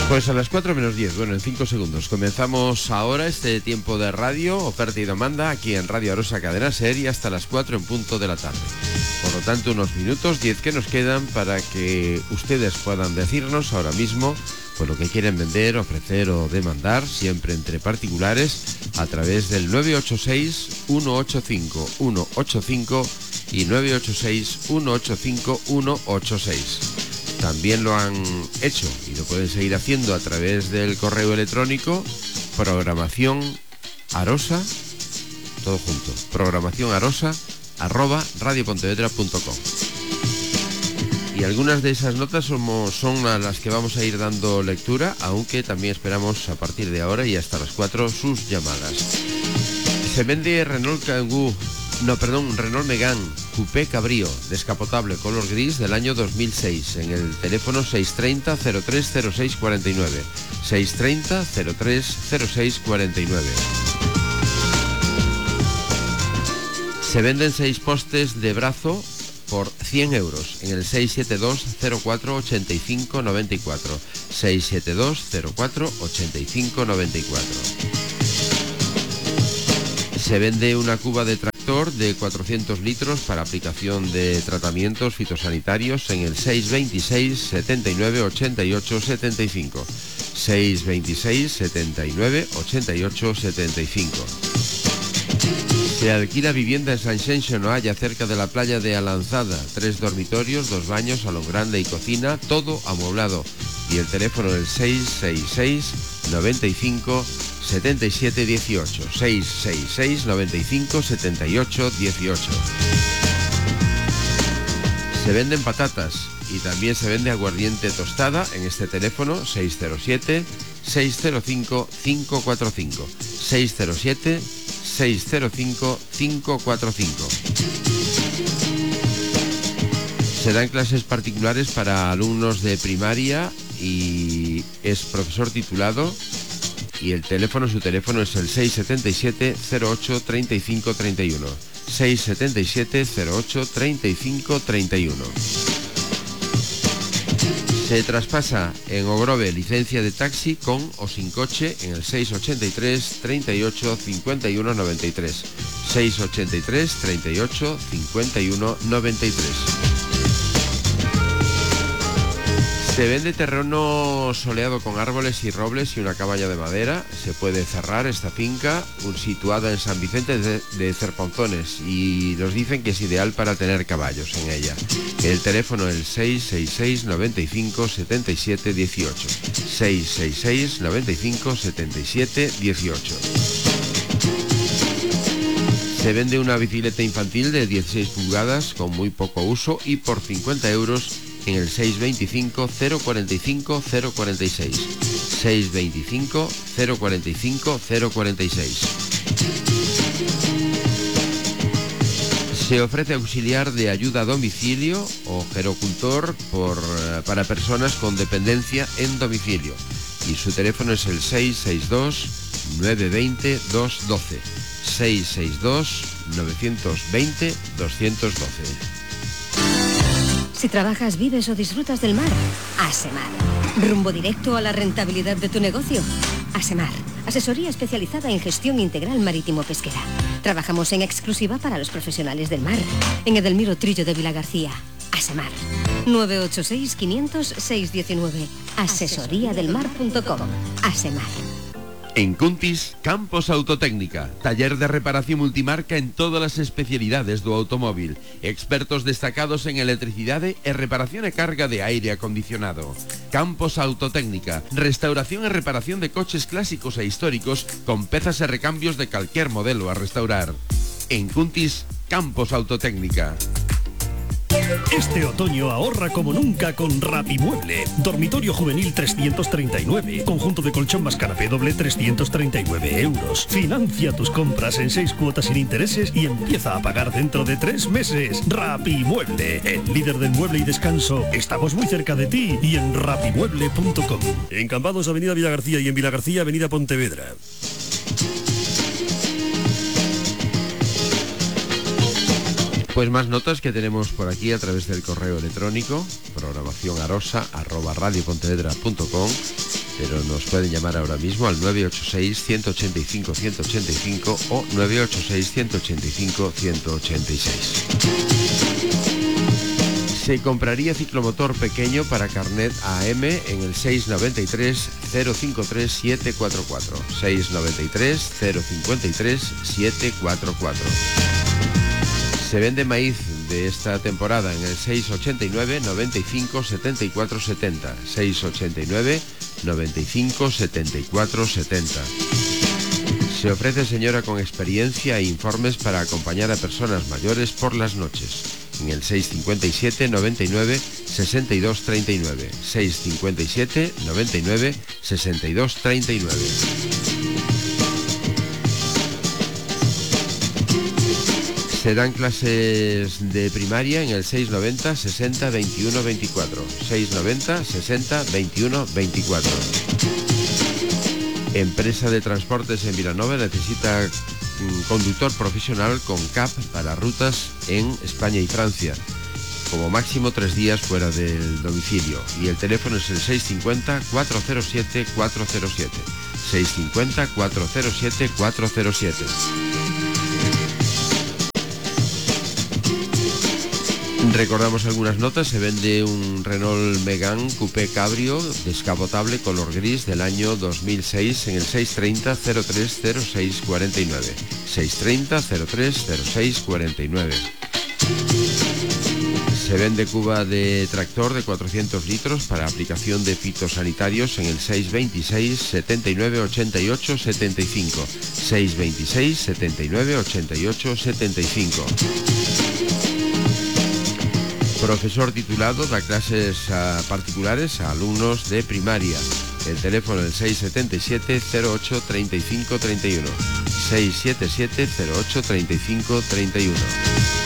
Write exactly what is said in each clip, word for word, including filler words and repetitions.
Pues a las cuatro menos diez, bueno, en cinco segundos. Comenzamos ahora este tiempo de radio, oferta y demanda, aquí en Radio Arosa Cadena Ser, y hasta las cuatro en punto de la tarde. Por lo tanto, unos minutos, diez que nos quedan, para que ustedes puedan decirnos ahora mismo pues lo que quieren vender, ofrecer o demandar, siempre entre particulares, a través del nueve ocho seis, uno ocho cinco, uno ocho cinco y nueve ocho seis, uno ocho cinco, uno ocho seis. También lo han hecho y lo pueden seguir haciendo a través del correo electrónico programación arosa, todo junto, programación arosa arroba radiopontevedra punto com. Y algunas de esas notas somos, son a las que vamos a ir dando lectura, aunque también esperamos a partir de ahora y hasta las cuatro sus llamadas. Se vende Renault Kangoo, no, perdón, Renault Megane Coupé Cabrio, descapotable, color gris, del año dos mil seis, en el teléfono seis tres cero, cero tres cero seis cuatro nueve, seis tres cero, cero tres cero seis cuatro nueve. Se venden seis postes de brazo por cien euros en el seis siete dos, cero cuatro, ocho cinco nueve cuatro, seis siete dos, cero cuatro, ocho cinco nueve cuatro. Se vende una cuba de tractor de cuatrocientos litros para aplicación de tratamientos fitosanitarios en el seis veintiséis, setenta y nueve, ochenta y ocho, setenta y cinco, seis veintiséis, setenta y nueve, ochenta y ocho, setenta y cinco. Se alquila vivienda en Sanxenxo Noalla, cerca de la playa de Alanzada. Tres dormitorios, dos baños, salón grande y cocina, todo amueblado. Y el teléfono es seis seis seis, noventa y cinco, setenta y siete dieciocho. seis seis seis, noventa y cinco, setenta y ocho dieciocho. Se venden patatas y también se vende aguardiente tostada en este teléfono seis cero siete, seis cero cinco, cinco cuatro cinco. seis cero siete, seis cero cinco, cinco cuatro cinco. Se dan clases particulares para alumnos de primaria y es profesor titulado, y el teléfono, su teléfono es el seis siete siete, cero ocho, treinta y cinco treinta y uno. seis siete siete, cero ocho, treinta y cinco treinta y uno. Se traspasa en Ogrove licencia de taxi con o sin coche en el seis ochenta y tres, treinta y ocho, cincuenta y uno noventa y tres. seis ochenta y tres, treinta y ocho, cincuenta y uno noventa y tres. Se vende terreno soleado con árboles y robles y una cabaña de madera. Se puede cerrar esta finca, situada en San Vicente de, de Cerponzones, y nos dicen que es ideal para tener caballos en ella. El teléfono es el seis seis seis, noventa y cinco, setenta y siete dieciocho. seis seis seis, noventa y cinco, setenta y siete dieciocho. Se vende una bicicleta infantil de dieciséis pulgadas con muy poco uso y por cincuenta euros en el seis veinticinco, cero cuarenta y cinco, cero cuarenta y seis. seis veinticinco, cero cuarenta y cinco, cero cuarenta y seis. Se ofrece auxiliar de ayuda a domicilio o gerocultor por, para personas con dependencia en domicilio. Y su teléfono es el seis seis dos, nueve dos cero, dos uno dos. seis seis dos, nueve dos cero, dos uno dos. Si trabajas, vives o disfrutas del mar, Asemar. Rumbo directo a la rentabilidad de tu negocio. Asemar, asesoría especializada en gestión integral marítimo-pesquera. Trabajamos en exclusiva para los profesionales del mar. En Edelmiro Trillo de Vilagarcía. Asemar. nueve ocho seis, quinientos, seiscientos diecinueve. asesoría del mar punto com. Asemar. En Cuntis, Campos Autotécnica, taller de reparación multimarca en todas las especialidades do automóvil, expertos destacados en electricidade e reparación e carga de aire acondicionado. Campos Autotécnica, restauración e reparación de coches clásicos e históricos con pezas e recambios de calquer modelo a restaurar. En Cuntis, Campos Autotécnica. Este otoño ahorra como nunca con Rapimueble. Dormitorio juvenil trescientos treinta y nueve. Conjunto de colchón más canapé doble trescientos treinta y nueve euros. Financia tus compras en seis cuotas sin intereses y empieza a pagar dentro de tres meses. Rapimueble, el líder del mueble y descanso. Estamos muy cerca de ti y en rapimueble punto com. En Cambados, Avenida Villagarcía, y en Vilagarcía, Avenida Pontevedra. Pues más notas que tenemos por aquí a través del correo electrónico programación arosa arroba radiopontevedra punto com, pero nos pueden llamar ahora mismo al nueve ocho seis, uno ocho cinco, uno ocho cinco o nueve ocho seis, uno ocho cinco, uno ocho seis. Se compraría ciclomotor pequeño para carnet A M en el seis noventa y tres, cero cincuenta y tres, setecientos cuarenta y cuatro. seis noventa y tres, cero cincuenta y tres, setecientos cuarenta y cuatro. Se vende maíz de esta temporada en el seis ochenta y nueve, noventa y cinco, setenta y cuatro, setenta. seis ochenta y nueve, noventa y cinco, setenta y cuatro, setenta. Se ofrece señora con experiencia e informes para acompañar a personas mayores por las noches. En el seis cincuenta y siete, noventa y nueve, sesenta y dos, treinta y nueve. seis cincuenta y siete, noventa y nueve, sesenta y dos, treinta y nueve. Se dan clases de primaria en el seis noventa, sesenta, veintiuno, veinticuatro. seis noventa, sesenta, veintiuno, veinticuatro. Empresa de transportes en Vilanova necesita un conductor profesional con C A P para rutas en España y Francia. Como máximo tres días fuera del domicilio. Y el teléfono es el seis cincuenta, cuatro cero siete, cuatro cero siete. seis cincuenta, cuatro cero siete, cuatro cero siete. Recordamos algunas notas. Se vende un Renault Megane Coupé Cabrio descapotable color gris del año dos mil seis en el seis treinta, cero tres, cero seis, cuarenta y nueve. seis treinta, cero tres, cero seis, cuarenta y nueve. Se vende cuba de tractor de cuatrocientos litros para aplicación de fitosanitarios en el seis veintiséis, setenta y nueve, ochenta y ocho, setenta y cinco. seis veintiséis, setenta y nueve, ochenta y ocho, setenta y cinco. Profesor titulado da clases a particulares a alumnos de primaria. El teléfono es seis setenta y siete, cero ocho, treinta y cinco, treinta y uno. seis setenta y siete, cero ocho, treinta y cinco, treinta y uno.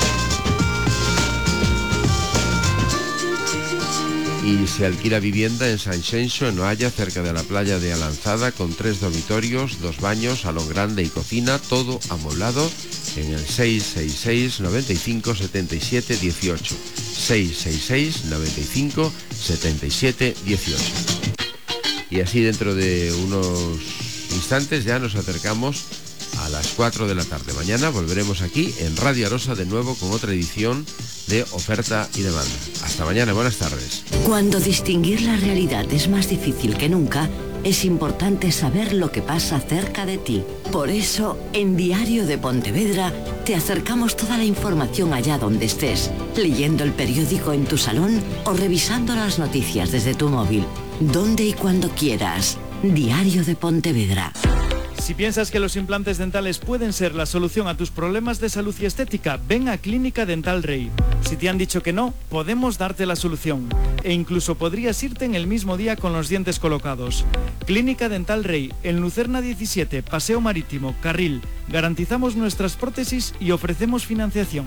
Y se alquila vivienda en San Xenxo, en Oalla, cerca de la playa de Alanzada, con tres dormitorios, dos baños, salón grande y cocina, todo amoblado, en el seis seis seis, noventa y cinco, setenta y siete, dieciocho. seis seis seis, noventa y cinco, setenta y siete, dieciocho. Y así dentro de unos instantes ya nos acercamos a las cuatro de la tarde. Mañana volveremos aquí en Radio Arosa de nuevo con otra edición de Oferta y Demanda. Hasta mañana, buenas tardes. Cuando distinguir la realidad es más difícil que nunca, es importante saber lo que pasa cerca de ti. Por eso, en Diario de Pontevedra, te acercamos toda la información allá donde estés, leyendo el periódico en tu salón o revisando las noticias desde tu móvil, donde y cuando quieras. Diario de Pontevedra. Si piensas que los implantes dentales pueden ser la solución a tus problemas de salud y estética, ven a Clínica Dental Rey. Si te han dicho que no, podemos darte la solución. E incluso podrías irte en el mismo día con los dientes colocados. Clínica Dental Rey, en Lucerna diecisiete, Paseo Marítimo, Carril. Garantizamos nuestras prótesis y ofrecemos financiación.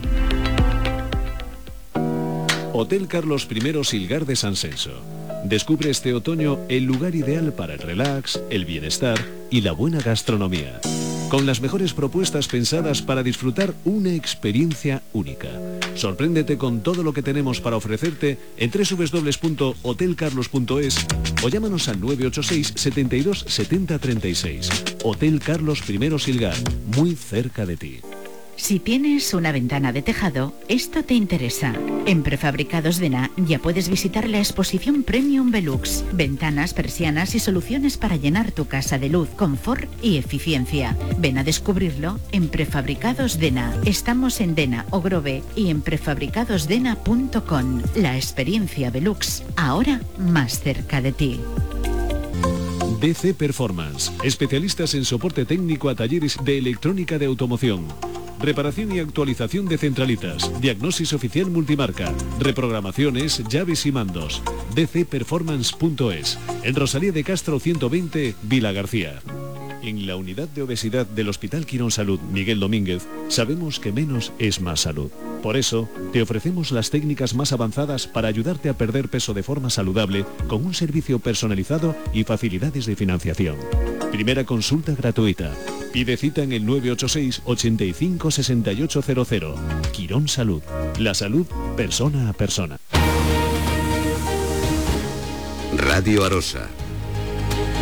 Hotel Carlos primero Silgar de San Xenxo. Descubre este otoño el lugar ideal para el relax, el bienestar y la buena gastronomía. Con las mejores propuestas pensadas para disfrutar una experiencia única. Sorpréndete con todo lo que tenemos para ofrecerte en doble u doble u doble u punto hotel carlos punto es o llámanos al nueve ocho seis, setenta y dos, setenta, treinta y seis. Hotel Carlos primero Silgar, muy cerca de ti. Si tienes una ventana de tejado, esto te interesa. En Prefabricados Dena ya puedes visitar la exposición Premium Velux. Ventanas, persianas y soluciones para llenar tu casa de luz, confort y eficiencia. Ven a descubrirlo en Prefabricados Dena. Estamos en Dena, Ogrove y en prefabricados dena punto com. La experiencia Velux, ahora más cerca de ti. D C Performance, especialistas en soporte técnico a talleres de electrónica de automoción. Reparación y actualización de centralitas, diagnosis oficial multimarca, reprogramaciones, llaves y mandos. d c performance punto es, en Rosalía de Castro ciento veinte, Vila García. En la unidad de obesidad del Hospital Quirón Salud Miguel Domínguez, sabemos que menos es más salud. Por eso, te ofrecemos las técnicas más avanzadas para ayudarte a perder peso de forma saludable, con un servicio personalizado y facilidades de financiación. Primera consulta gratuita. Pide cita en el nueve ocho seis, ochenta y cinco, sesenta y ocho cero cero. Quirón Salud. La salud persona a persona. Radio Arosa.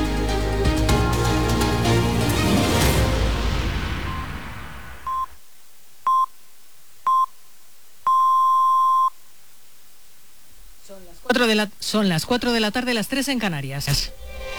cuatro de la, son las cuatro de la tarde, las tres en Canarias.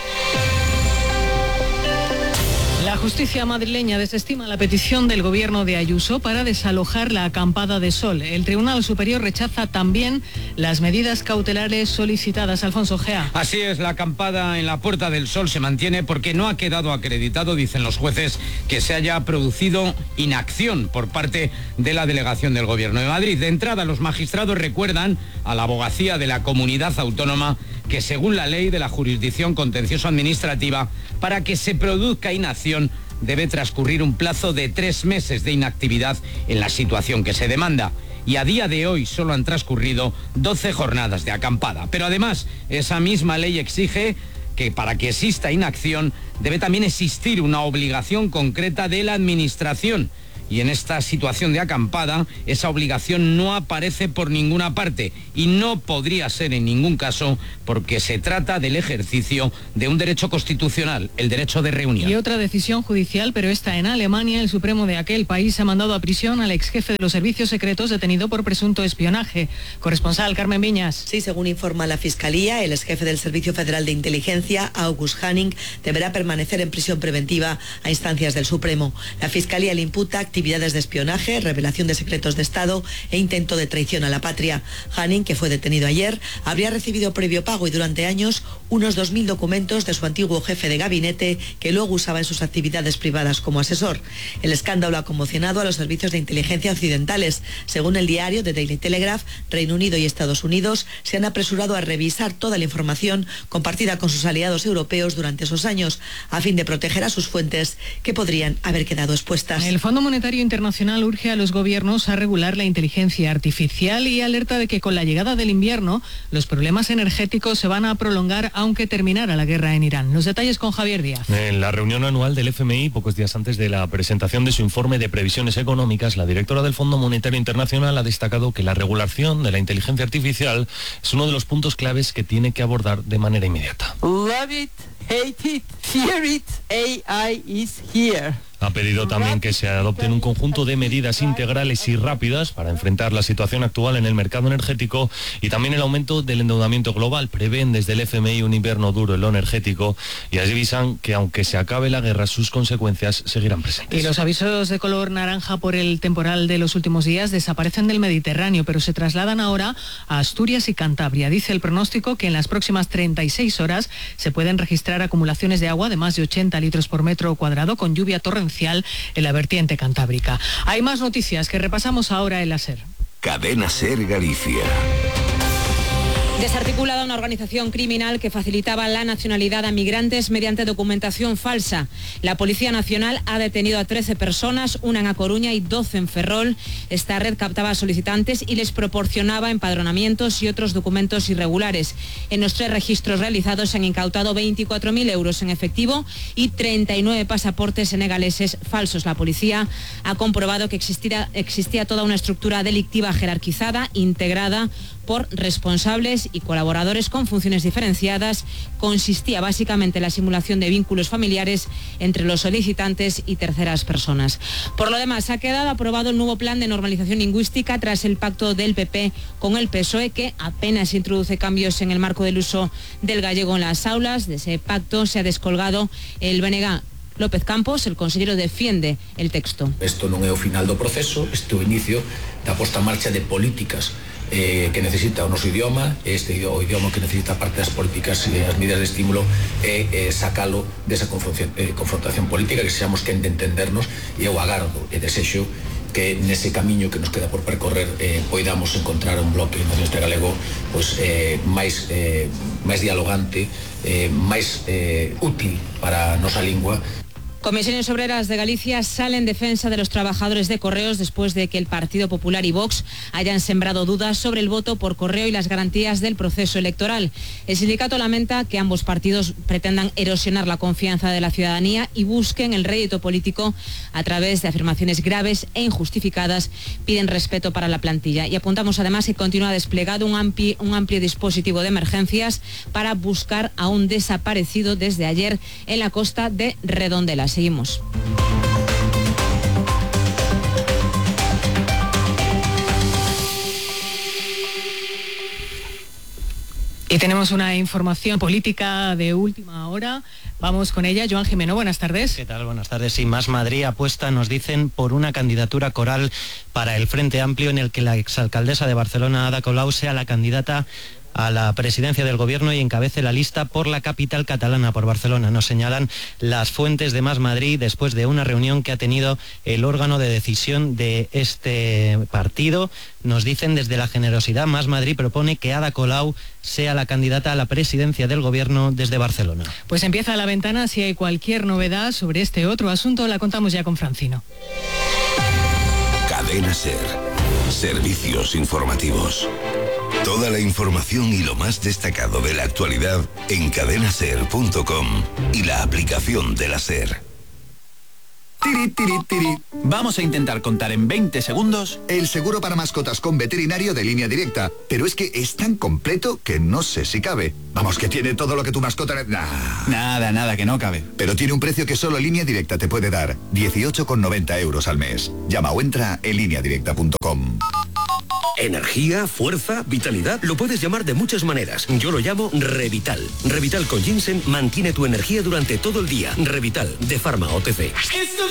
La justicia madrileña desestima la petición del gobierno de Ayuso para desalojar la acampada de Sol. El Tribunal Superior rechaza también las medidas cautelares solicitadas. Alfonso Gea. Así es, la acampada en la Puerta del Sol se mantiene porque no ha quedado acreditado, dicen los jueces, que se haya producido inacción por parte de la delegación del gobierno de Madrid. De entrada, los magistrados recuerdan a la abogacía de la comunidad autónoma que según la ley de la jurisdicción contencioso administrativa, para que se produzca inacción debe transcurrir un plazo de tres meses de inactividad en la situación que se demanda. Y a día de hoy solo han transcurrido doce jornadas de acampada. Pero además, esa misma ley exige que para que exista inacción debe también existir una obligación concreta de la administración. Y en esta situación de acampada, esa obligación no aparece por ninguna parte y no podría ser en ningún caso porque se trata del ejercicio de un derecho constitucional, el derecho de reunión. Y otra decisión judicial, pero esta en Alemania. El Supremo de aquel país ha mandado a prisión al ex jefe de los servicios secretos detenido por presunto espionaje. Corresponsal Carmen Viñas. Sí, según informa la Fiscalía, el ex jefe del Servicio Federal de Inteligencia, August Hanning, deberá permanecer en prisión preventiva a instancias del Supremo. La Fiscalía le imputa actividades actividades de espionaje, revelación de secretos de Estado e intento de traición a la patria. Hanning, que fue detenido ayer, habría recibido previo pago y durante años unos dos mil documentos de su antiguo jefe de gabinete que luego usaba en sus actividades privadas como asesor. El escándalo ha conmocionado a los servicios de inteligencia occidentales. Según el diario The Daily Telegraph, Reino Unido y Estados Unidos se han apresurado a revisar toda la información compartida con sus aliados europeos durante esos años, a fin de proteger a sus fuentes que podrían haber quedado expuestas. El Fondo Monetario Internacional urge a los gobiernos a regular la inteligencia artificial y alerta de que con la llegada del invierno los problemas energéticos se van a prolongar aunque terminara la guerra en Irán. Los detalles con Javier Díaz. En la reunión anual del F M I, pocos días antes de la presentación de su informe de previsiones económicas, la directora del Fondo Monetario Internacional ha destacado que la regulación de la inteligencia artificial es uno de los puntos claves que tiene que abordar de manera inmediata. Love it, hate it, fear it, A I is here. Ha pedido también que se adopten un conjunto de medidas integrales y rápidas para enfrentar la situación actual en el mercado energético y también el aumento del endeudamiento global. Prevén desde el F M I un invierno duro en lo energético y avisan que aunque se acabe la guerra, sus consecuencias seguirán presentes. Y los avisos de color naranja por el temporal de los últimos días desaparecen del Mediterráneo, pero se trasladan ahora a Asturias y Cantabria. Dice el pronóstico que en las próximas treinta y seis horas se pueden registrar acumulaciones de agua de más de ochenta litros por metro cuadrado con lluvia torrencial en la vertiente cantábrica. Hay más noticias que repasamos ahora en la SER. Cadena SER Galicia. Desarticulada una organización criminal que facilitaba la nacionalidad a migrantes mediante documentación falsa. La Policía Nacional ha detenido a trece personas, una en A Coruña y doce en Ferrol. Esta red captaba a solicitantes y les proporcionaba empadronamientos y otros documentos irregulares. En los tres registros realizados se han incautado veinticuatro mil euros en efectivo y treinta y nueve pasaportes senegaleses falsos. La policía ha comprobado que existía, existía toda una estructura delictiva jerarquizada, integrada por responsables y colaboradores con funciones diferenciadas. Consistía básicamente en la simulación de vínculos familiares entre los solicitantes y terceras personas. Por lo demás, ha quedado aprobado el nuevo plan de normalización lingüística tras el pacto del P P con el P S O E, que apenas introduce cambios en el marco del uso del gallego en las aulas. De ese pacto se ha descolgado el B N G. López Campos, el consejero, defiende el texto. Isto non é o final do proceso, este é o inicio da posta en marcha de políticas eh, que necesita o noso idioma, este o idioma que necesita parte das políticas e as medidas de estímulo e eh, sacalo desa confrontación, eh, confrontación política, que seamos quen de entendernos, e eu agardo e desexo que nese camiño que nos queda por percorrer eh, poidamos encontrar un bloque nacionalista galego pois, eh, máis, eh, máis dialogante, eh, máis eh, útil para a nosa lingua. Comisiones Obreras de Galicia sale en defensa de los trabajadores de Correos después de que el Partido Popular y Vox hayan sembrado dudas sobre el voto por correo y las garantías del proceso electoral. El sindicato lamenta que ambos partidos pretendan erosionar la confianza de la ciudadanía y busquen el rédito político a través de afirmaciones graves e injustificadas. Piden respeto para la plantilla. Y apuntamos además que continúa desplegado un amplio, un amplio dispositivo de emergencias para buscar a un desaparecido desde ayer en la costa de Redondela. Seguimos. Y tenemos una información política de última hora. Vamos con ella. Joan Jimeno, buenas tardes. ¿Qué tal? Buenas tardes. Sí, Más Madrid apuesta, nos dicen, por una candidatura coral para el Frente Amplio en el que la exalcaldesa de Barcelona, Ada Colau, sea la candidata a la presidencia del gobierno y encabece la lista por la capital catalana, por Barcelona. Nos señalan las fuentes de Más Madrid después de una reunión que ha tenido el órgano de decisión de este partido. Nos dicen desde la generosidad, Más Madrid propone que Ada Colau sea la candidata a la presidencia del gobierno desde Barcelona. Pues empieza la ventana. Si hay cualquier novedad sobre este otro asunto, la contamos ya con Francino. Cadena SER. Servicios informativos. Toda la información y lo más destacado de la actualidad en cadena ser punto com y la aplicación de la SER. Tiri, tiri, tiri. Vamos a intentar contar en veinte segundos el seguro para mascotas con veterinario de Línea Directa. Pero es que es tan completo que no sé si cabe. Vamos, que tiene todo lo que tu mascota... Nah. Nada, nada, que no cabe. Pero tiene un precio que solo Línea Directa te puede dar. dieciocho con noventa euros al mes. Llama o entra en línea directa punto com. Energía, fuerza, vitalidad, lo puedes llamar de muchas maneras. Yo lo llamo Revital. Revital con ginseng mantiene tu energía durante todo el día. Revital, de Pharma O T C.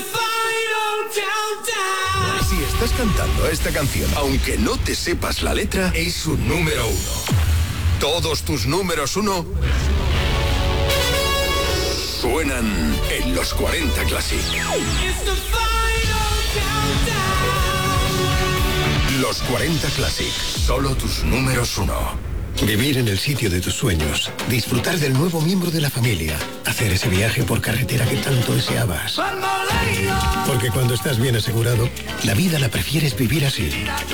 Si estás cantando esta canción, aunque no te sepas la letra, es un número uno. Todos tus números uno suenan en los cuarenta Classic. Los cuarenta Classic, solo tus números uno. Vivir en el sitio de tus sueños, disfrutar del nuevo miembro de la familia, hacer ese viaje por carretera que tanto deseabas. Porque cuando estás bien asegurado, la vida la prefieres vivir así.